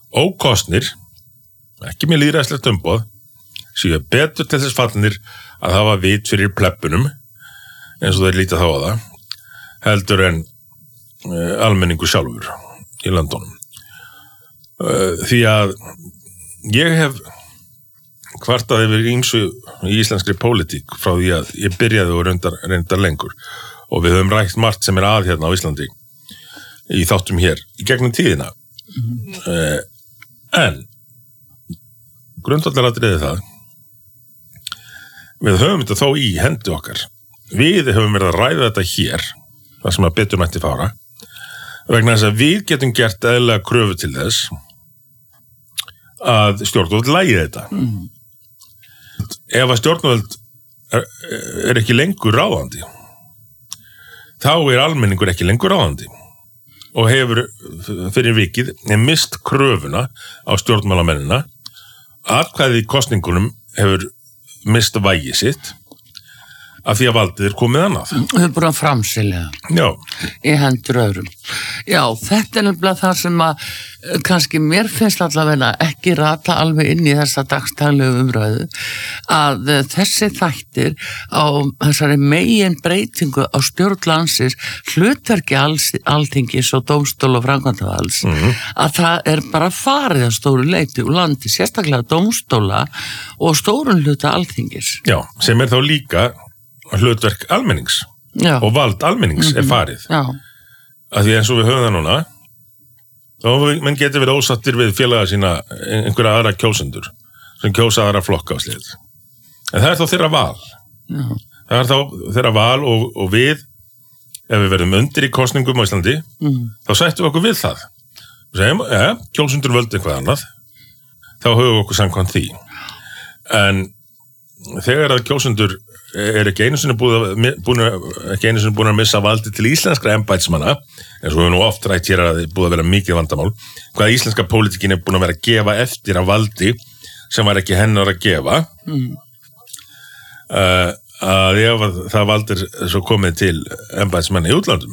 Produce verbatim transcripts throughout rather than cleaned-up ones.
ókosnir, ekki með lýðræðislegt umboð, séu betur til þess fallnir að hafa vit fyrir plebunum, eins og þeir líta þá á það, heldur en uh, almenningur sjálfur í landunum. Uh, því að ég hef kvartað yfir ýmsu í íslenskri pólitík frá því að ég byrjaði og reyndar, reyndar lengur og við höfum rætt margt sem er að hérna á Íslandi í þáttum hér í gegnum tíðina. Mm-hmm. Uh, en grundvallaratriði það við höfum þetta þó í hendi okkar. Við höfum verið að ræða þetta hér, það sem að betur mætti fara, vegna þess að við getum gert eðlilega kröfu til þess að stjórnvöld lægi þetta. Mm. Ef að stjórnvöld er, er ekki lengur ráðandi, þá er almenningur ekki lengur ráðandi og hefur fyrir vikið mist kröfuna á stjórnmálamennina, atkvæði í kosningunum hefur mist vægi sitt af því að valdið er komið annað. Þau er búin að framselja í hendur öðrum. Já, þetta er nefnilega það sem að kannski mér finnst allavega ekki rata alveg inn í þessa dagstæðlegu umræðu að þessi þættir á þessari megin breytingu á stjórn landsins, hlutverki Alþingis og dómstóla og framkvæmdarvalds, mm-hmm. að það er bara farið að stóru leyti úr landi, sérstaklega dómstóla og stórun hluta Alþingis. Já, sem er þá líka hlutverk almennings. Já. Og vald almennings mm-hmm. er farið. Já. Að því eins og við höfum það núna, þá menn getur verið ósattir við félaga sína einhverja aðra kjósendur sem kjósa aðra flokka á slið. En það er þá þeirra val. Já. Það er þá þeirra val og, og við, ef við verðum undir í kosningum á Íslandi, mm. þá sættum við okkur við það. Við segjum, ja, kjósendur völdu eitthvað annað, þá höfum við okkur samkvæmt því. En þegar að kjósendur er ekki einu sinni búin að, ekki einu sinni búin að missa valdi til íslenskra embættismanna, eins og við nú oft rætt hér að það er búin að vera mikið vandamál, hvað íslenska pólitíkin er búin að vera að gefa eftir að valdi sem var ekki hennar að gefa, mm. uh, að ef það valdir svo komið til embættismanna í útlandum,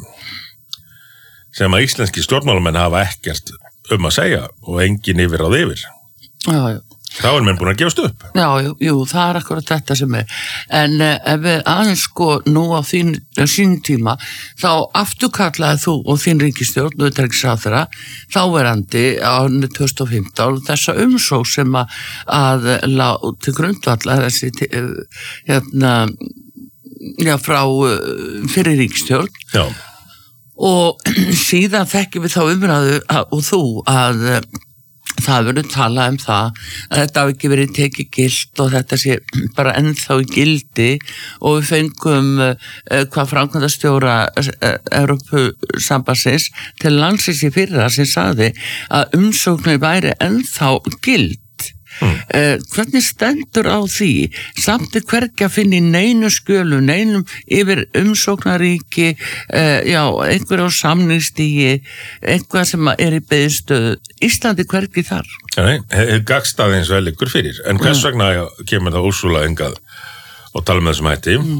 sem að íslenski stjórnmálamenn hafa ekkert um að segja og engin yfir á yfir. Já, já. Þá er menn búin að gefast upp. Já, jú, jú, það er akkurat þetta sem er. En uh, ef við aðeins sko nú á þín, sín tíma, þá afturkallaði þú og þín ríkisstjórn, utanríkisráðherra, þáverandi á tvö þúsund og fimmtán, þessa umsókn sem að, að lá til grundvallar þessi, hérna, já, frá fyrir ríkisstjórn. Já. Og síðan þekkjum við þá umræðu að, og þú að það verður talað um það að þetta hafi ekki verið tekið gilt og þetta sé bara ennþá í gildi og við fengum uh, hvað framkvæmdastjóra uh, Evrópusambandsins til landsins í fyrra sem sagði að umsóknir væri ennþá gild. Hmm. Uh, hvernig stendur á því samt er hvergi að finna í neinu skjölu, neinum yfir umsóknaríki, uh, já, einhver á samningsstígi, eitthvað sem er í beðstöðu. Íslandi hvergi þar. Nei, hefur gagstaði eins og vel ykkur fyrir, en hvers vegna mm. kemur það Úrsúla hingað og tala með þessum hætti? Mm.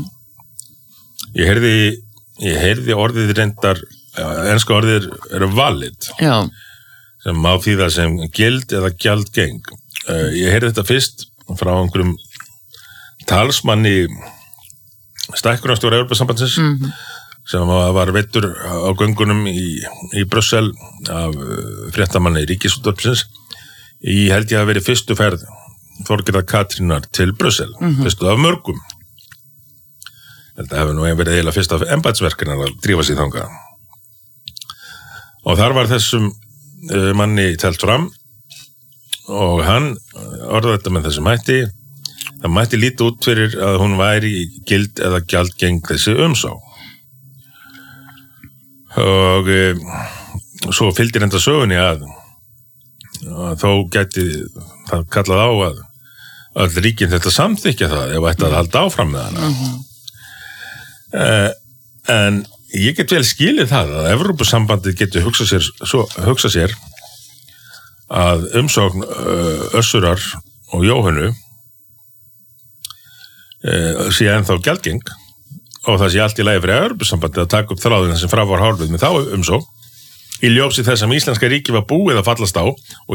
Ég heyrði, ég heyrði orðið reyndar, enska orðið eru valid, já. Sem má þýða sem gild eða gjaldgeng. Uh, ég heyrði þetta fyrst frá einhverjum talsmanni stækkunarstjóra Evrópusambandsins mm-hmm. sem var veittur á göngunum í, í Brussel af uh, fréttamanni Ríkisútvarpsins í held ég að verið fyrstu ferð Þorgerðar Katrínar til Brussel, mm-hmm. fyrstu af mörgum. Þetta hefur nú verið eiginlega fyrst af embættisverkinar að drífa sig þangað. Og þar var þessum uh, manni telt fram og hann orðaði þetta með þessum hætti. Það mætti lítið út fyrir að hún væri gild eða gjaldgeng þessi umsókn. Og e, svo fylgdi reynda sögunni að, að þó gæti það kallað á að öll ríkin þetta samþykja það ef ætti að halda áfram með hana. Mm-hmm. e, en ég get vel skilið það að Evrópusambandið getur hugsað sér, svo, hugsað sér að umsókn Össurar og Jóhönnu sé ennþá gjaldgeng og það sé allt í lagi fyrir Evrópusambandið að taka upp þráðina sem frá var hálfið með þá umsókn í ljósi þess að íslenska ríki var búið að fallast á og